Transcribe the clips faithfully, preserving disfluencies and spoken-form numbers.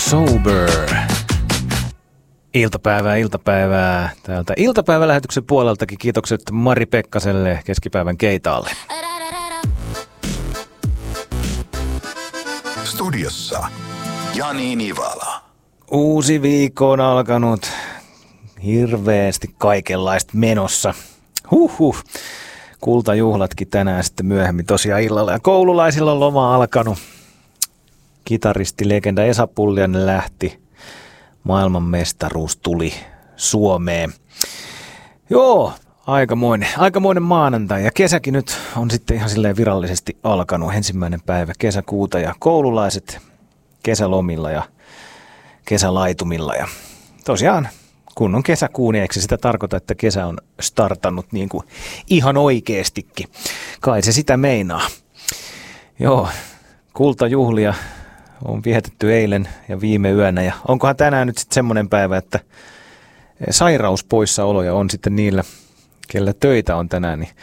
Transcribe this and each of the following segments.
Sober. Iltapäivää, iltapäivää. Täältä iltapäivälähetyksen puoleltakin kiitokset Mari Pekkaselle keskipäivän keitaalle. Studiossa Jani Nivala. Uusi viikko on alkanut. Hirveästi kaikenlaista menossa. Huhhuh. Kultajuhlatkin tänään sitten myöhemmin tosiaan illalla. Ja koululaisilla on loma alkanut. Kitaristilegenda Esa Pulliainen lähti. Maailmanmestaruus tuli Suomeen. Joo, aikamoinen, aikamoinen maanantai. Ja kesäkin nyt on sitten ihan silleen virallisesti alkanut. Ensimmäinen päivä kesäkuuta ja koululaiset kesälomilla ja kesälaitumilla. Ja tosiaan, kun on kesäkuu, niin eikö se sitä tarkoita, että kesä on startannut niin kuin ihan oikeastikin. Kai se sitä meinaa. Joo, kultajuhlia on vietetty eilen ja viime yönä. Ja onkohan tänään nyt sitten semmoinen päivä, että sairauspoissaoloja on sitten niillä, kellä töitä on tänään. Niin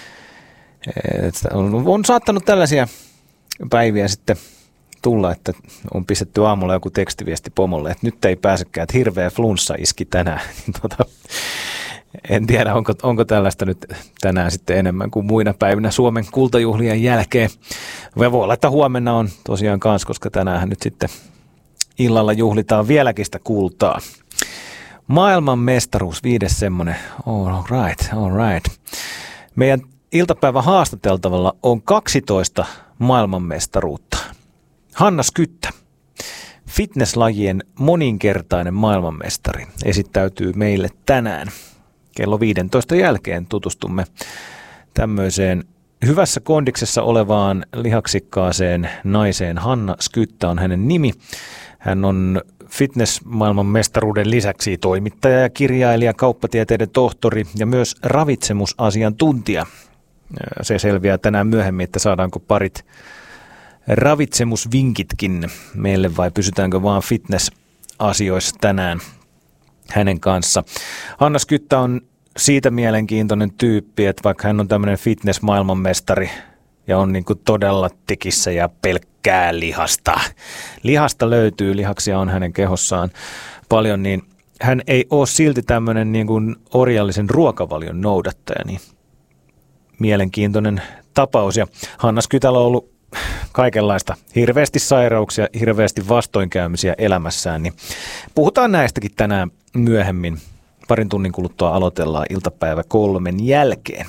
on, on saattanut tällaisia päiviä sitten tulla, että on pistetty aamulla joku tekstiviesti pomolle, että nyt ei pääsekään, että hirveä flunssa iski tänään. Tota, en tiedä, onko, onko tällaista nyt tänään sitten enemmän kuin muina päivinä Suomen kultajuhlien jälkeen. Voi olla, että huomenna on tosiaan kanssa, koska tänään nyt sitten illalla juhlitaan vieläkin sitä kultaa. Maailman mestaruus, viides semmoinen. All right, all right. Meidän iltapäivän haastateltavalla on kaksitoista maailmanmestaruutta. Hanna Skyttä, fitnesslajien moninkertainen maailmanmestari, esittäytyy meille tänään. Kello viidentoista jälkeen tutustumme tämmöiseen hyvässä kondiksessa olevaan lihaksikkaaseen naiseen. Hanna Skyttä on hänen nimi. Hän on fitnessmaailmanmestaruuden lisäksi toimittaja ja kirjailija, kauppatieteiden tohtori ja myös ravitsemusasiantuntija. Se selviää tänään myöhemmin, että saadaanko parit ravitsemusvinkitkin meille vai pysytäänkö vaan fitness-asioissa tänään hänen kanssa. Hanna Skyttä on siitä mielenkiintoinen tyyppi, että vaikka hän on tämmöinen fitness-maailmanmestari ja on niin kuin todella tekissä ja pelkkää lihasta. Lihasta löytyy, lihaksia on hänen kehossaan paljon, niin hän ei ole silti tämmöinen niin kuin orjallisen ruokavalion noudattaja. Niin mielenkiintoinen tapaus. Ja Hanna Skytällä on ollut kaikenlaista, hirveästi sairauksia, hirveästi vastoinkäymisiä elämässään, niin puhutaan näistäkin tänään myöhemmin. Parin tunnin kuluttua aloitellaan iltapäivä kolmen jälkeen.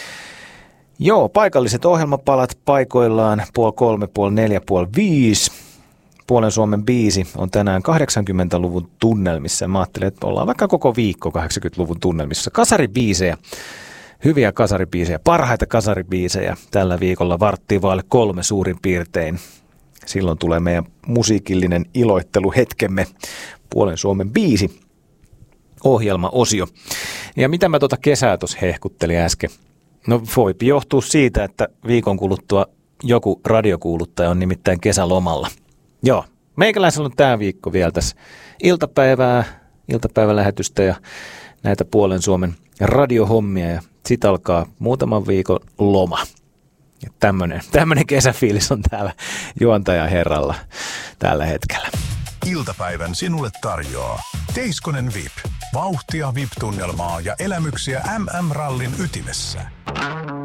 Joo, paikalliset ohjelmapalat paikoillaan puoli kolme, puoli neljä, puoli viisi. Puolen Suomen biisi on tänään kahdeksankymmentäluvun tunnelmissa. Mä ajattelin, että ollaan vaikka koko viikko kahdeksankymmentäluvun tunnelmissa. Kasaribiisejä. Hyviä kasaribiisejä, parhaita kasaribiisejä tällä viikolla varttiin vaille kolme suurin piirtein. Silloin tulee meidän musiikillinen iloitteluhetkemme, Puolen Suomen biisi ohjelmaosio. Ja mitä mä tuota kesää tuossa hehkuttelin äsken? No voipi johtua siitä, että viikon kuluttua joku radiokuuluttaja on nimittäin kesälomalla. Joo, meikäläisellä on tämä viikko vielä tässä iltapäivää, iltapäivälähetystä ja näitä Puolen Suomen radiohommia ja sitten alkaa muutaman viikon loma. Ja tämmönen, tämmönen kesäfiilis on täällä juontajaherralla tällä hetkellä. Iltapäivän sinulle tarjoaa Teiskonen V I P. Vauhtia V I P-tunnelmaa ja elämyksiä M M-rallin ytimessä.